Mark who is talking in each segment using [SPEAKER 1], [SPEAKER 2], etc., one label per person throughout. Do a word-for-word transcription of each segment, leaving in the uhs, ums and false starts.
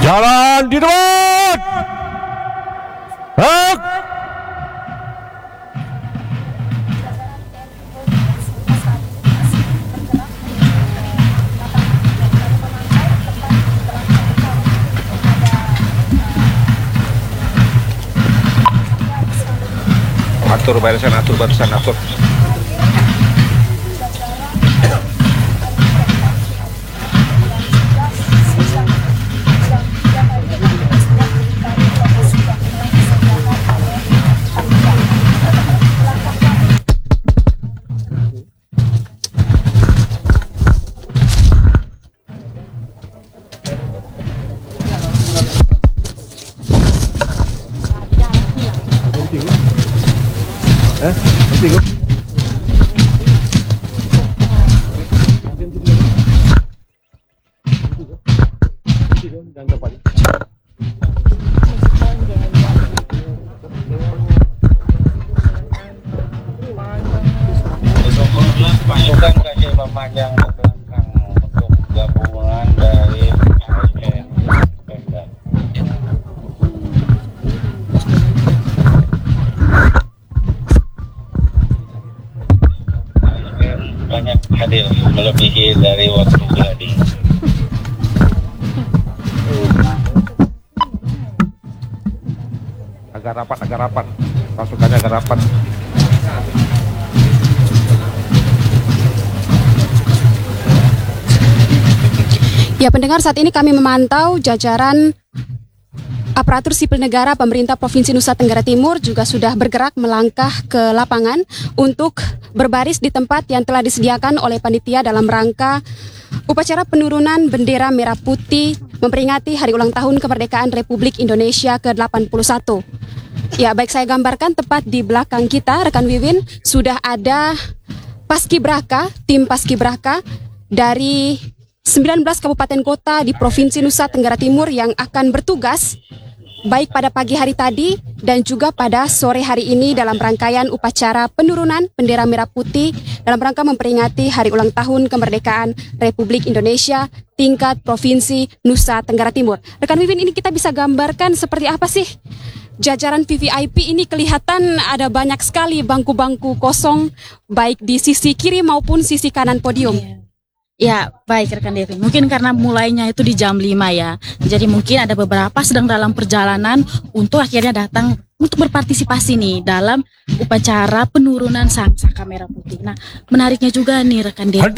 [SPEAKER 1] Jalan di depan. Hak. Atur barisan, atur barisan, atur. Eh, nanti kok.
[SPEAKER 2] Pasukan Gajah Memanjang ke belakang untuk gabungan dari A S N Pemda. Banyak hadir melebihi dari waktu tadi.
[SPEAKER 1] Agak rapat, agak rapat. Pasukannya agak rapat.
[SPEAKER 3] Ya, pendengar, saat ini kami memantau jajaran aparatur sipil negara pemerintah Provinsi Nusa Tenggara Timur juga sudah bergerak melangkah ke lapangan untuk berbaris di tempat yang telah disediakan oleh panitia dalam rangka upacara penurunan bendera merah putih memperingati hari ulang tahun kemerdekaan Republik Indonesia ke delapan puluh satu. Ya, baik, saya gambarkan tepat di belakang kita, rekan Wiwin, sudah ada Paskibraka, tim Paskibraka dari sembilan belas kabupaten kota di Provinsi Nusa Tenggara Timur yang akan bertugas baik pada pagi hari tadi dan juga pada sore hari ini dalam rangkaian upacara penurunan bendera merah putih dalam rangka memperingati hari ulang tahun kemerdekaan Republik Indonesia tingkat Provinsi Nusa Tenggara Timur. Rekan Wiwin, ini kita bisa gambarkan seperti apa sih jajaran V V I P ini? Kelihatan ada banyak sekali bangku-bangku kosong baik di sisi kiri maupun sisi kanan podium.
[SPEAKER 4] Ya, baik rekan Devi. Mungkin karena mulainya itu di jam lima ya. Jadi mungkin ada beberapa sedang dalam perjalanan untuk akhirnya datang untuk berpartisipasi nih dalam upacara penurunan sang saka merah putih. Nah, menariknya juga nih rekan Devi.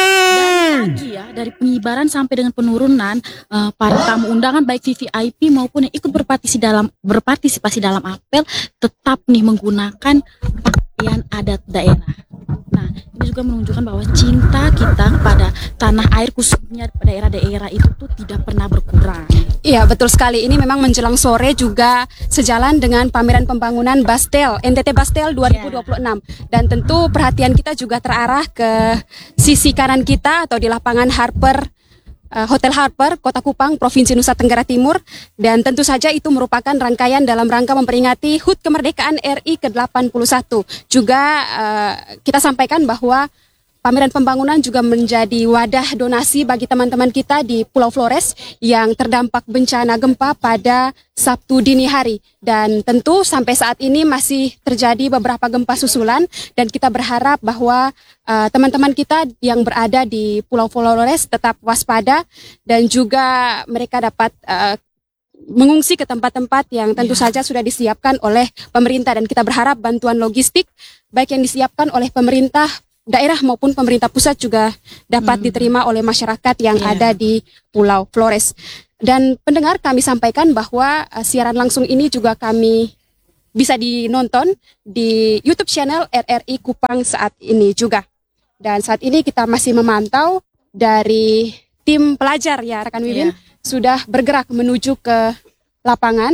[SPEAKER 4] Dan lagi ya, dari pengibaran sampai dengan penurunan uh, para tamu undangan baik V V I P maupun yang ikut berpartisipasi dalam berpartisipasi dalam apel tetap nih menggunakan pakaian adat daerah. Nah, ini juga menunjukkan bahwa cinta kita kepada tanah air khususnya daerah-daerah itu tuh tidak pernah berkurang.
[SPEAKER 3] Iya, betul sekali. Ini memang menjelang sore juga sejalan dengan pameran pembangunan Bastel, N T T Bastel dua ribu dua puluh enam. Dan tentu perhatian kita juga terarah ke sisi kanan kita atau di lapangan Harper, uh, Hotel Harper, Kota Kupang, Provinsi Nusa Tenggara Timur. Dan tentu saja itu merupakan rangkaian dalam rangka memperingati H U T Kemerdekaan R I ke delapan puluh satu. Juga uh, kita sampaikan bahwa pameran pembangunan juga menjadi wadah donasi bagi teman-teman kita di Pulau Flores yang terdampak bencana gempa pada Sabtu dini hari. Dan tentu sampai saat ini masih terjadi beberapa gempa susulan dan kita berharap bahwa uh, teman-teman kita yang berada di Pulau Flores tetap waspada dan juga mereka dapat uh, mengungsi ke tempat-tempat yang tentu ya. saja sudah disiapkan oleh pemerintah, dan kita berharap bantuan logistik baik yang disiapkan oleh pemerintah daerah maupun pemerintah pusat juga dapat hmm. diterima oleh masyarakat yang yeah. ada di Pulau Flores. Dan pendengar, kami sampaikan bahwa uh, siaran langsung ini juga kami bisa dinonton di YouTube channel R R I Kupang saat ini juga. Dan saat ini kita masih memantau dari tim pelajar ya rekan Wiwin yeah. sudah bergerak menuju ke lapangan,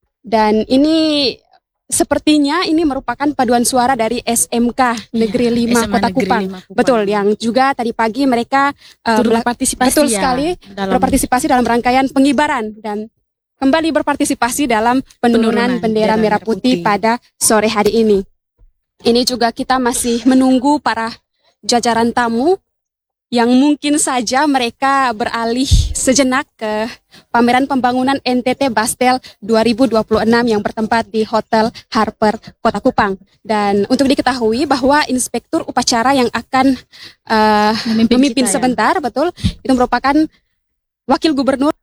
[SPEAKER 3] dan ini sepertinya ini merupakan paduan suara dari S M K Negeri lima ya, Kota Negeri Kupang. lima Kupang. Betul, yang juga tadi pagi mereka uh, berpartisipasi betul ya, sekali dalam... berpartisipasi dalam rangkaian pengibaran dan kembali berpartisipasi dalam penurunan, penurunan bendera merah putih, putih pada sore hari ini. Ini juga kita masih menunggu para jajaran tamu yang mungkin saja mereka beralih sejenak ke pameran pembangunan N T T Bastel dua ribu dua puluh enam yang bertempat di Hotel Harper, Kota Kupang. Dan untuk diketahui bahwa inspektur upacara yang akan uh,
[SPEAKER 4] Memimpin
[SPEAKER 3] memimpin
[SPEAKER 4] kita, ya.
[SPEAKER 3] sebentar, betul, itu merupakan Wakil Gubernur